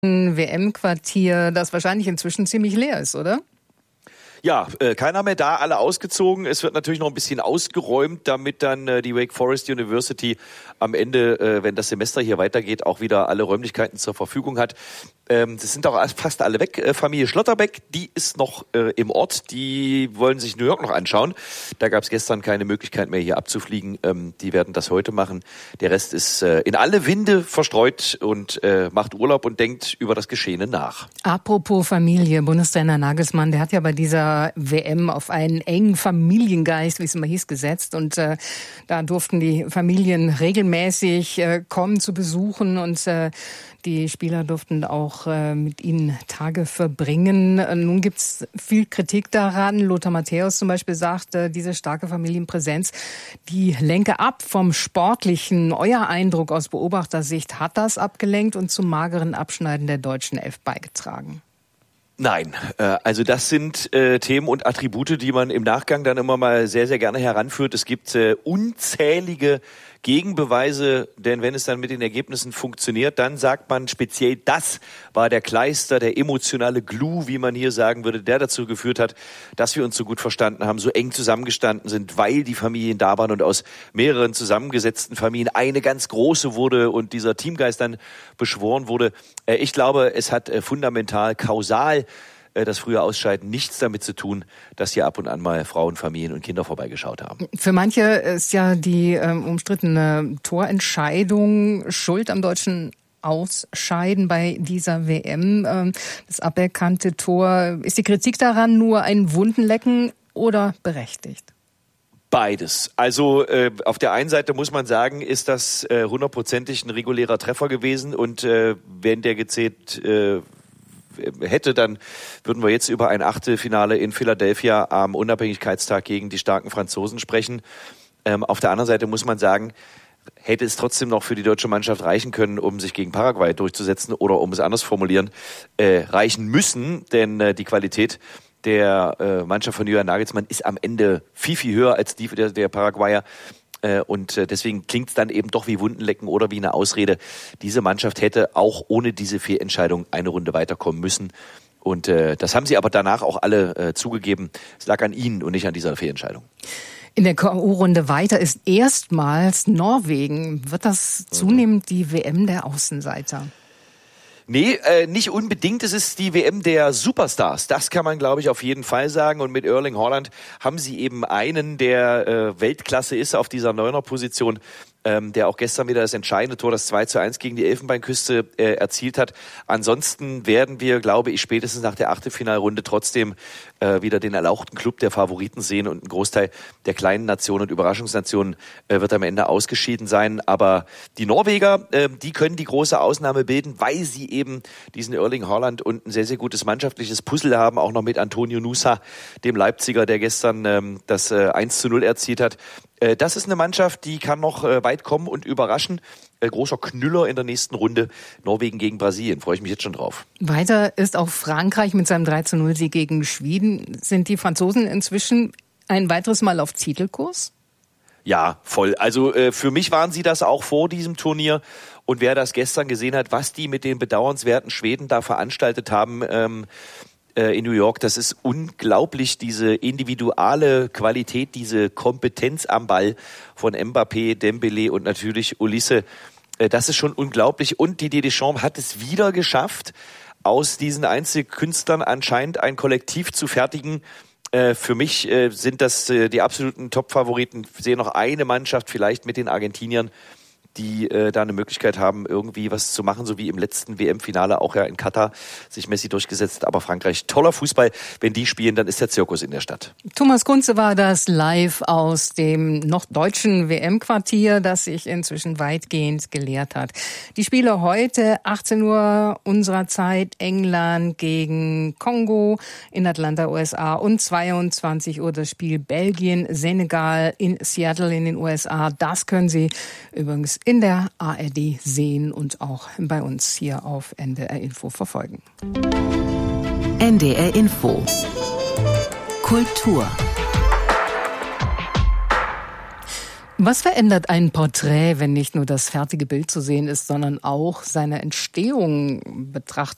WM-Quartier, das wahrscheinlich inzwischen ziemlich leer ist, oder? Ja, keiner mehr da, alle ausgezogen. Es wird natürlich noch ein bisschen ausgeräumt, damit dann die Wake Forest University am Ende, wenn das Semester hier weitergeht, auch wieder alle Räumlichkeiten zur Verfügung hat. Das sind auch fast alle weg. Familie Schlotterbeck, die ist noch im Ort. Die wollen sich New York noch anschauen. Da gab es gestern keine Möglichkeit mehr, hier abzufliegen. Die werden das heute machen. Der Rest ist in alle Winde verstreut und macht Urlaub und denkt über das Geschehene nach. Apropos Familie, Bundestrainer Nagelsmann, der hat ja bei dieser WM auf einen engen Familiengeist, wie es immer hieß, gesetzt. Und da durften die Familien regelmäßig kommen zu besuchen und die Spieler durften auch mit ihnen Tage verbringen. Nun gibt's viel Kritik daran. Lothar Matthäus zum Beispiel sagt, diese starke Familienpräsenz, die lenke ab vom Sportlichen. Euer Eindruck aus Beobachtersicht, hat das abgelenkt und zum mageren Abschneiden der deutschen Elf beigetragen? Nein, also das sind Themen und Attribute, die man im Nachgang dann immer mal sehr, sehr gerne heranführt. Es gibt unzählige Gegenbeweise, denn wenn es dann mit den Ergebnissen funktioniert, dann sagt man speziell, das war der Kleister, der emotionale Glue, wie man hier sagen würde, der dazu geführt hat, dass wir uns so gut verstanden haben, so eng zusammengestanden sind, weil die Familien da waren und aus mehreren zusammengesetzten Familien eine ganz große wurde und dieser Teamgeist dann beschworen wurde. Ich glaube, es hat fundamental, kausal das frühe Ausscheiden nichts damit zu tun, dass hier ab und an mal Frauen, Familien und Kinder vorbeigeschaut haben. Für manche ist ja die umstrittene Torentscheidung schuld am deutschen Ausscheiden bei dieser WM. Das aberkannte Tor. Ist die Kritik daran nur ein Wundenlecken oder berechtigt? Beides. Also auf der einen Seite muss man sagen, ist das 100%ig ein regulärer Treffer gewesen und wenn der gezählt hätte, dann würden wir jetzt über ein Achtelfinale in Philadelphia am Unabhängigkeitstag gegen die starken Franzosen sprechen. Auf der anderen Seite muss man sagen, hätte es trotzdem noch für die deutsche Mannschaft reichen können, um sich gegen Paraguay durchzusetzen oder um es anders formulieren, reichen müssen, denn die Qualität der Mannschaft von Julian Nagelsmann ist am Ende viel, viel höher als die der Paraguayer. Und deswegen klingt es dann eben doch wie Wundenlecken oder wie eine Ausrede. Diese Mannschaft hätte auch ohne diese Fehlentscheidung eine Runde weiterkommen müssen. Und das haben sie aber danach auch alle zugegeben. Es lag an ihnen und nicht an dieser Fehlentscheidung. In der K.O.-Runde weiter ist erstmals Norwegen. Wird das zunehmend die WM der Außenseiter? Nee, nicht unbedingt. Es ist die WM der Superstars. Das kann man, glaube ich, auf jeden Fall sagen. Und mit Erling Haaland haben sie eben einen, der Weltklasse ist auf dieser Neuner-Position, der auch gestern wieder das entscheidende Tor, das 2:1 gegen die Elfenbeinküste erzielt hat. Ansonsten werden wir, glaube ich, spätestens nach der Achtelfinalrunde trotzdem wieder den erlauchten Club der Favoriten sehen und ein Großteil der kleinen Nationen und Überraschungsnationen wird am Ende ausgeschieden sein. Aber die Norweger, die können die große Ausnahme bilden, weil sie eben diesen Erling Haaland und ein sehr, sehr gutes mannschaftliches Puzzle haben, auch noch mit Antonio Nusa, dem Leipziger, der gestern das 1:0 erzielt hat. Das ist eine Mannschaft, die kann noch weit kommen und überraschen. Großer Knüller in der nächsten Runde. Norwegen gegen Brasilien. Freue ich mich jetzt schon drauf. Weiter ist auch Frankreich mit seinem 3:0-Sieg gegen Schweden. Sind die Franzosen inzwischen ein weiteres Mal auf Titelkurs? Ja, voll. Also für mich waren sie das auch vor diesem Turnier. Und wer das gestern gesehen hat, was die mit den bedauernswerten Schweden da veranstaltet haben, in New York, das ist unglaublich, diese individuelle Qualität, diese Kompetenz am Ball von Mbappé, Dembélé und natürlich Olise. Das ist schon unglaublich. Und Didier Deschamps hat es wieder geschafft, aus diesen Einzelkünstlern anscheinend ein Kollektiv zu fertigen. Für mich sind das die absoluten Top-Favoriten. Ich sehe noch eine Mannschaft, vielleicht mit den Argentiniern, die da eine Möglichkeit haben, irgendwie was zu machen, so wie im letzten WM-Finale auch ja in Katar sich Messi durchgesetzt. Aber Frankreich, toller Fußball. Wenn die spielen, dann ist der Zirkus in der Stadt. Thomas Kunze war das live aus dem noch deutschen WM-Quartier, das sich inzwischen weitgehend geleert hat. Die Spiele heute, 18 Uhr unserer Zeit, England gegen Kongo in Atlanta, USA und 22 Uhr das Spiel Belgien, Senegal in Seattle in den USA. Das können Sie übrigens in der ARD sehen und auch bei uns hier auf NDR Info verfolgen. NDR Info. Kultur. Was verändert ein Porträt, wenn nicht nur das fertige Bild zu sehen ist, sondern auch seine Entstehung betrachtet